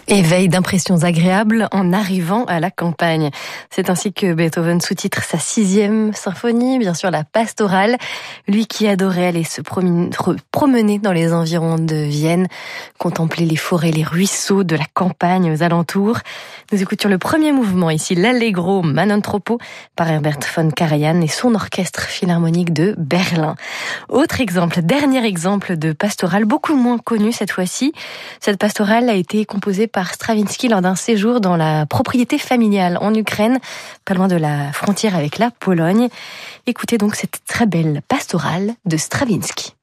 Éveil d'impressions agréables en arrivant à la campagne. C'est ainsi que Beethoven sous-titre sa 6e symphonie, bien sûr la pastorale. Lui qui adorait aller se promener dans les environs de Vienne, contempler les forêts, les ruisseaux de la campagne aux alentours. Nous écoutions le premier mouvement ici, l'Allegro Manon Troppo par Herbert von Karajan et son orchestre philharmonique de Berlin. Autre exemple, dernier exemple de pastorale, beaucoup moins connu cette fois-ci. Cette pastorale a été composée par Stravinsky lors d'un séjour dans la propriété familiale en Ukraine, pas loin de la frontière avec la Pologne. Écoutez donc cette très belle pastorale de Stravinsky.